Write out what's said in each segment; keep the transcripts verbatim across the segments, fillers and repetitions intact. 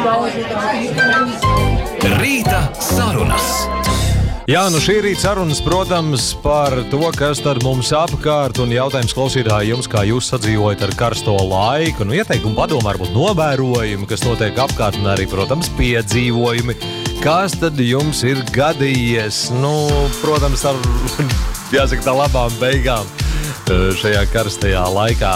Rīta sarunas. Jā, nu šī rīta sarunas, protams, par to, kas tad mums apkārt, un jautājums klausītāji jums, kā jūs sadzīvojat ar karsto laiku, nu ieteikumu padomu, varbūt novērojumi, kas notiek apkārt, un arī, protams, piedzīvojumi, kas tad jums ir gadījies, nu, protams, ar, jāsaka, tā labām beigām šajā karstajā laikā.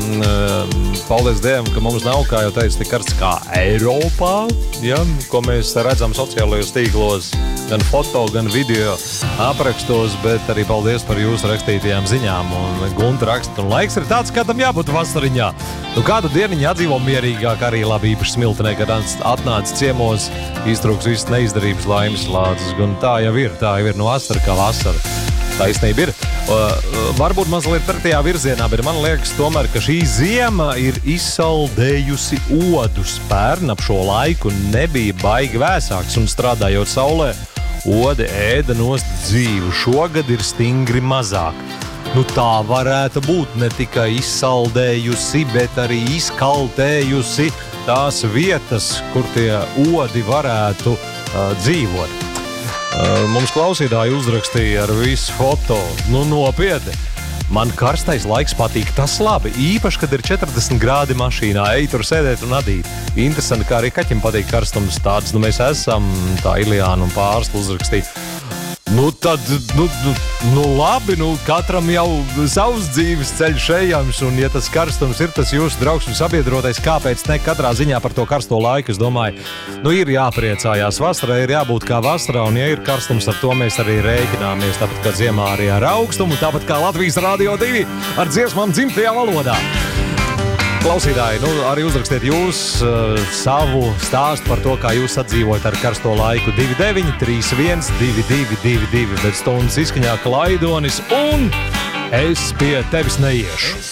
Paldies Dievam, ka mums nav, kā jau teicu, tik karsts kā Eiropā, ja, ko mēs redzam sociālajos tīklos, gan foto, gan video aprakstos, bet arī paldies par jūsu rakstītajām ziņām. Un Gunta raksta, un laiks ir tāds, kā tam jābūt vasariņā. Nu, kādu dieniņu atdzīvo mierīgāk, arī labi īpaši smiltenē, kad atnāc ciemos, iztrūks visas neizdarības laimes lācis. Un tā jau ir, tā jau ir no vasara kā vasara. Taisnība ir. Uh, varbūt mazliet pretējā virzienā, bet man liekas tomēr, ka šī ziema ir izsaldējusi odus. Pērn ap šo laiku nebija baigi vēsāks un strādājot saulē, ode ēda nost dzīvu. Šogad ir stingri mazāk. Nu tā varētu būt ne tikai izsaldējusi, bet arī izkaltējusi tās vietas, kur tie odi varētu uh, dzīvot. Uh, mums klausītāji uzrakstīja ar visu foto. Nu, nopietni. Man karstais laiks patīk, tas labi. Īpaši, kad ir četrdesmit grādi mašīnā, ej tur sēdēt un adīt. Interesanti, kā arī kaķim patīk karstums tāds. Nu, mēs esam, tā Iljāna un Pārsla uzrakstīja. Nu, tad, nu, nu, nu labi, nu, katram jau savs dzīves ceļš ejams, un ja tas karstums ir tas jūsu draugs un sabiedrotais, kāpēc ne katrā ziņā par to karsto laiku, es domāju, nu, ir jāpriecājās. Vasarai ir jābūt kā vasarā, un ja ir karstums, ar to mēs arī rēķināmies, tāpat kā ziemā arī ar augstumu, tāpat kā Latvijas Rādio divi ar dziesmām dzimtajā valodā. Klausītāji, nu, arī uzrakstiet jūs uh, savu stāstu par to, kā jūs sadzīvojat ar karsto laiku. divi deviņi trīs viens divi divi divi divi, bet stundas izskaņā Klaidonis, un es pie tevis neiešu.